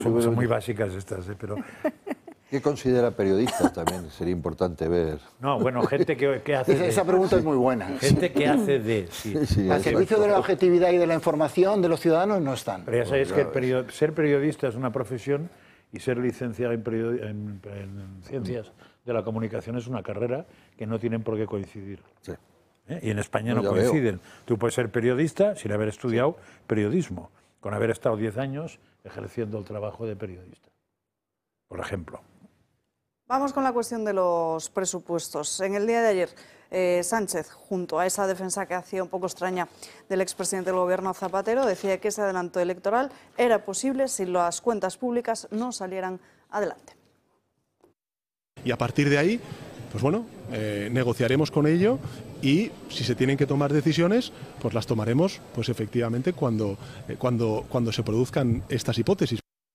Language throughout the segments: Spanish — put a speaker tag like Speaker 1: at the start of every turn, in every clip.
Speaker 1: Son muy básicas estas, pero...
Speaker 2: ¿Qué considera periodista? También sería importante ver.
Speaker 1: No, bueno, gente que hace de...
Speaker 3: Esa pregunta es muy buena.
Speaker 1: Gente que hace de... Sí.
Speaker 3: Al servicio de la objetividad y de la información de los ciudadanos no están.
Speaker 1: Pero ya sabéis que ser periodista es una profesión y ser licenciado en ciencias de la comunicación es una carrera que no tienen por qué coincidir.
Speaker 2: Sí.
Speaker 1: Y en España no coinciden. Tú puedes ser periodista sin haber estudiado periodismo, con haber estado 10 años ejerciendo el trabajo de periodista, por ejemplo.
Speaker 4: Vamos con la cuestión de los presupuestos. En el día de ayer, Sánchez, junto a esa defensa que hacía un poco extraña del expresidente del Gobierno Zapatero, decía que ese adelanto electoral era posible si las cuentas públicas no salieran adelante.
Speaker 5: Y a partir de ahí, pues bueno, negociaremos con ello y si se tienen que tomar decisiones, pues las tomaremos, pues efectivamente cuando se produzcan estas hipótesis.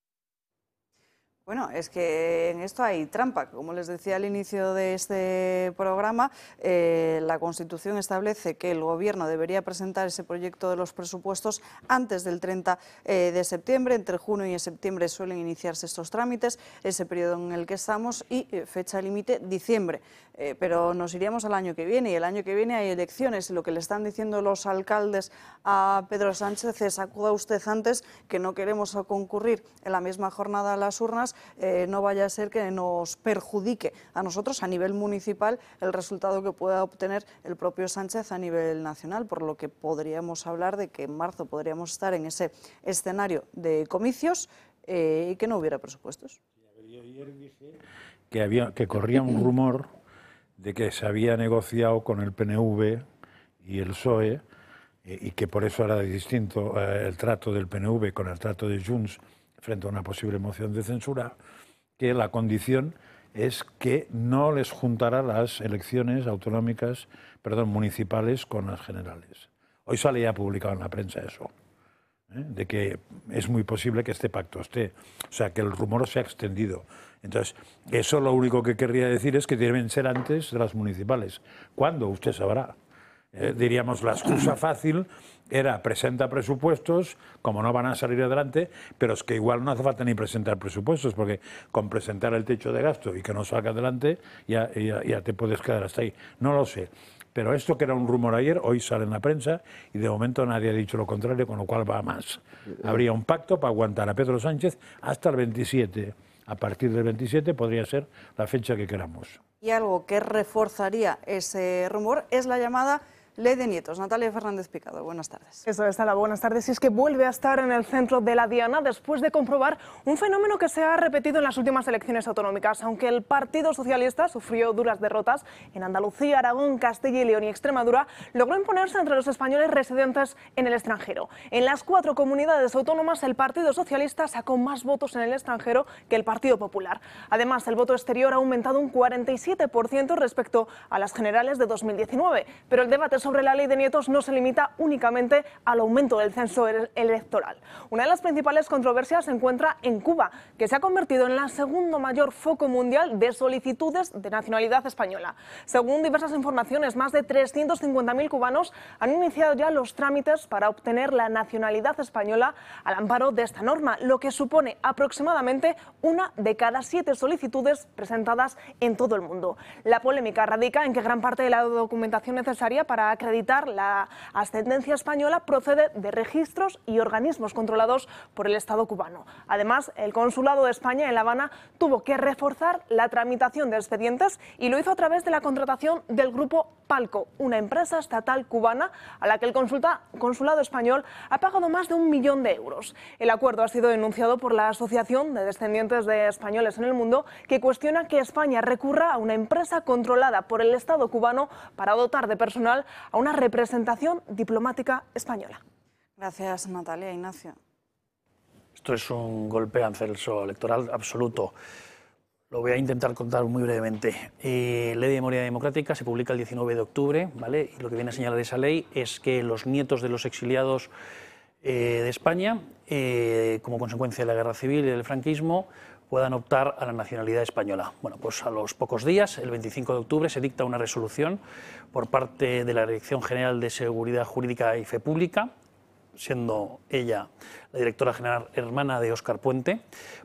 Speaker 4: Bueno, es que en esto hay trampa. Como les decía al inicio de este programa, la Constitución establece que el Gobierno debería presentar ese proyecto de los presupuestos antes del 30 de septiembre. Entre junio y septiembre suelen iniciarse estos trámites, ese periodo en el que estamos, y fecha límite diciembre. Pero nos iríamos al año que viene, y el año que viene hay elecciones, y lo que le están diciendo los alcaldes a Pedro Sánchez es: acuda usted antes, que no queremos concurrir en la misma jornada a las urnas, no vaya a ser que nos perjudique a nosotros a nivel municipal el resultado que pueda obtener el propio Sánchez a nivel nacional, por lo que podríamos hablar de que en marzo podríamos estar en ese escenario de comicios y que no hubiera presupuestos.
Speaker 1: Ayer dije que corría un rumor de que se había negociado con el PNV y el PSOE y que por eso era distinto el trato del PNV con el trato de Junts frente a una posible moción de censura, que la condición es que no les juntara las elecciones municipales con las generales. Hoy sale ya publicado en la prensa eso, de que es muy posible que este pacto esté, o sea, que el rumor se ha extendido. Entonces, eso lo único que querría decir es que deben ser antes de las municipales. ¿Cuándo? Usted sabrá. Diríamos, la excusa fácil era presenta presupuestos, como no van a salir adelante, pero es que igual no hace falta ni presentar presupuestos, porque con presentar el techo de gasto y que no salga adelante, ya te puedes quedar hasta ahí. No lo sé. Pero esto que era un rumor ayer, hoy sale en la prensa y de momento nadie ha dicho lo contrario, con lo cual va a más. Habría un pacto para aguantar a Pedro Sánchez hasta el 27. A partir del 27 podría ser la fecha que queramos.
Speaker 4: Y algo que reforzaría ese rumor es la llamada Ley de Nietos. Natalia Fernández Picado, buenas tardes.
Speaker 6: Eso es, Ala, buenas tardes. Y es que vuelve a estar en el centro de la diana después de comprobar un fenómeno que se ha repetido en las últimas elecciones autonómicas. Aunque el Partido Socialista sufrió duras derrotas en Andalucía, Aragón, Castilla y León y Extremadura, logró imponerse entre los españoles residentes en el extranjero. En las 4 comunidades autónomas, el Partido Socialista sacó más votos en el extranjero que el Partido Popular. Además, el voto exterior ha aumentado un 47% respecto a las generales de 2019. Pero el debate sobre la Ley de Nietos no se limita únicamente al aumento del censo electoral. Una de las principales controversias se encuentra en Cuba, que se ha convertido en la segundo mayor foco mundial de solicitudes de nacionalidad española. Según diversas informaciones, más de 350.000 cubanos han iniciado ya los trámites para obtener la nacionalidad española al amparo de esta norma, lo que supone aproximadamente 1 de cada 7 solicitudes presentadas en todo el mundo. La polémica radica en que gran parte de la documentación necesaria para acreditar la ascendencia española procede de registros y organismos controlados por el Estado cubano. Además, el Consulado de España en La Habana tuvo que reforzar la tramitación de expedientes y lo hizo a través de la contratación del grupo Palco, una empresa estatal cubana a la que el Consulado español ha pagado más de 1 millón de euros. El acuerdo ha sido denunciado por la Asociación de Descendientes de Españoles en el Mundo, que cuestiona que España recurra a una empresa controlada por el Estado cubano para dotar de personal a una representación diplomática española.
Speaker 4: Gracias, Natalia. Ignacio.
Speaker 7: Esto es un golpe al censo electoral absoluto. Lo voy a intentar contar muy brevemente. Ley de Memoria Democrática se publica el 19 de octubre, ¿vale? Y lo que viene a señalar esa ley es que los nietos de los exiliados de España, como consecuencia de la guerra civil y del franquismo, puedan optar a la nacionalidad española. Bueno, pues a los pocos días, el 25 de octubre, se dicta una resolución por parte de la Dirección General de Seguridad Jurídica y Fe Pública, siendo ella la directora general hermana de Óscar Puente,